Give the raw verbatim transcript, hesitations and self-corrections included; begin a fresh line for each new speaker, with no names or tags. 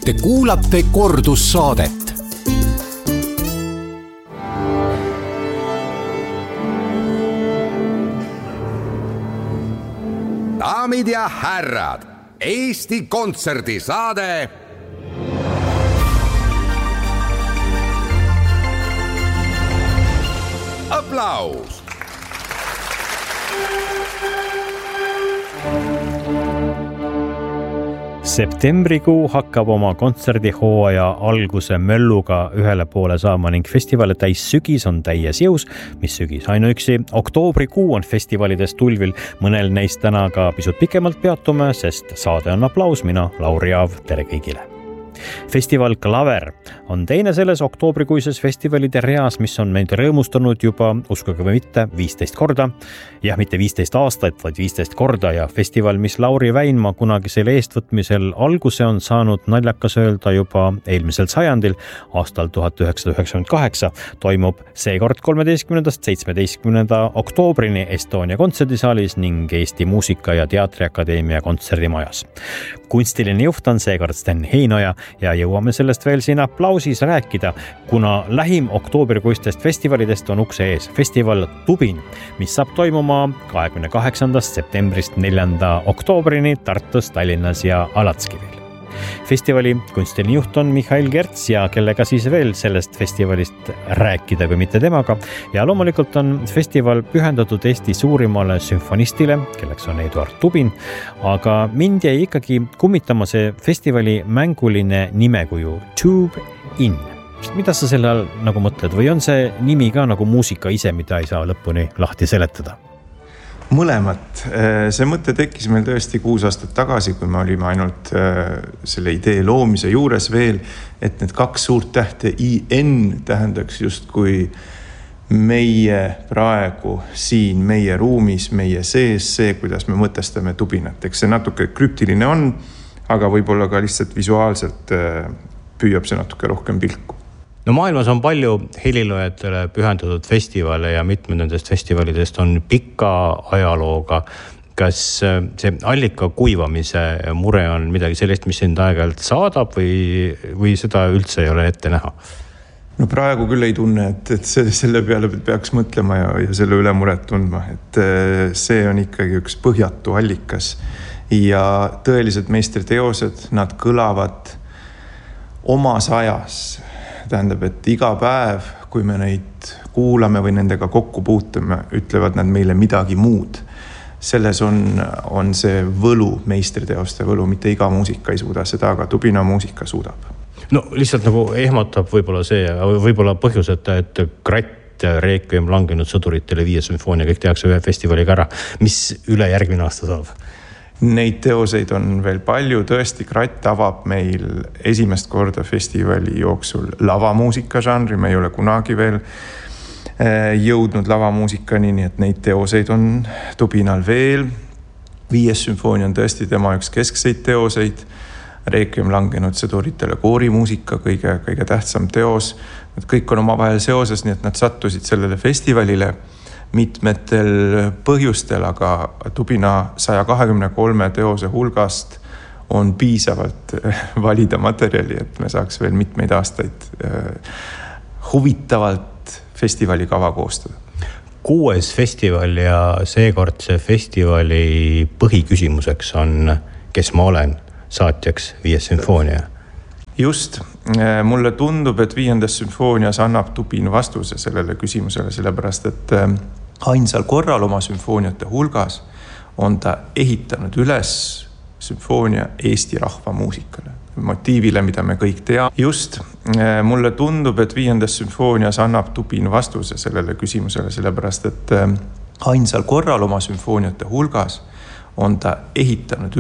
Te kuulate kordussaadet. Daamid ja härrad, Eesti kontserdisaade Aplaus!
Septembrikuu hakkab oma kontserdihooaja alguse mölluga ühele poole saama ning festivali täis sügis on täies jõus, mis sügis ainuüksi. Oktoobrikuu on festivalides tulvil, mõnel neist täna ka pisut pikemalt peatume, sest saade on Aplaus, mina Lauri Aav, tere kõigile. Festival Klaver on teine selles oktoobrikuises festivalide reas, mis on meid rõõmustanud juba, uskuge või mitte, viisteist korda. Jah, mitte viisteist aastat, vaid viisteist korda ja festival, mis Lauri Väinmaa kunagisel eestvõtmisel alguse on saanud naljakas öelda juba eelmisel sajandil, aastal tuhat üheksasada üheksakümmend kaheksa, toimub seekord kolmeteistkümnendast seitsmeteistkümnenda oktoobrini Estonia kontserdisaalis ning Eesti Muusika- ja Teatriakadeemia kontserdimajas. Kunstiline juht on seekord Sten Heinoja ja jõuame sellest veel siin Aplausis rääkida, kuna lähim oktoobrikuistest festivalidest on ukse ees. Festival Tubin, mis saab toimuma kahekümne kaheksandast septembrist neljanda oktoobrini Tartus, Tallinnas ja Alatskivil. Festivali kunstiline juht on Mihhail Gerts ja kellega siis veel sellest festivalist rääkida, kui mitte temaga. Ja loomulikult on festival pühendatud Eesti suurimale sümfonistile, kelleks on Eduard Tubin, aga mind jäi ikkagi kummitama see festivali mänguline nimekuju Tube In. Mida sa selle all nagu mõtled või on see nimi ka nagu muusika ise, mida ei saa lõpuni lahti seletada?
Mõlemat. See mõte tekkis meil tõesti kuus aastat tagasi, kui me olime ainult selle idee loomise juures veel, et need kaks suurt tähte I N tähendaks just kui meie praegu siin, meie ruumis, meie sees, see, kuidas me mõtestame tubinat. Eks see natuke krüptiline on, aga võib-olla ka lihtsalt visuaalselt püüab see natuke rohkem pilku.
No maailmas on palju heliloojatele pühendatud festivale ja mitmed nendest festivalidest on pika ajalooga. Kas see allika kuivamise mure on midagi sellist, mis sind aeg-ajalt saadab või, või seda üldse ei ole ette näha?
No praegu küll ei tunne, et, et selle peale peaks mõtlema ja, ja selle üle muret tundma. Et see on ikkagi üks põhjatu allikas ja tõelised meistriteosed, nad kõlavad omas ajas. Tähendab, et iga päev, kui me neid kuulame või nendega kokku puutume, ütlevad nad meile midagi muud. Selles on, on see võlu, meistriteoste võlu, mitte iga muusika ei suuda seda, aga Tubina muusika suudab.
No lihtsalt nagu ehmatab võib-olla see, võib-olla põhjus, et, et Kratt, Requiem langenud sõduritele viie sümfoonia, kõik tehakse ühe festivaliga ära. Mis üle järgmine aasta saab?
Neid teoseid on veel palju, tõesti Kratt avab meil esimest korda festivali jooksul lavamuusika žanri, me ei ole kunagi veel jõudnud lavamuusikani, nii et neid teoseid on Tubinal veel. Viies sümfoonia on tõesti tema üks keskseid teoseid, Requiem langenud sõduritele koorimuusika, kõige, kõige tähtsam teos. Nad kõik on omavahel seoses, nii et nad sattusid sellele festivalile mitmetel põhjustel, aga Tubina saja kahekümne kolme teose hulgast on piisavalt valida materjali, et me saaks veel mitmeid aastaid huvitavalt festivali kava koostada.
Kuues festival ja seekord see festivali põhiküsimuseks on, kes ma olen, saatjaks viies sümfoonia.
Just, mulle tundub, et viiendas sümfoonias annab Tubin vastuse sellele küsimusele, sellepärast, et ainsal korral oma sümfooniate hulgas on ta ehitanud üles sümfoonia Eesti rahva muusikale, motiivile, mida me kõik tea. Just, mulle tundub, et viiendas sümfoonias annab Tubin vastuse sellele küsimusele, sellepärast, et ainsal korral oma sümfooniate hulgas on ta ehitanud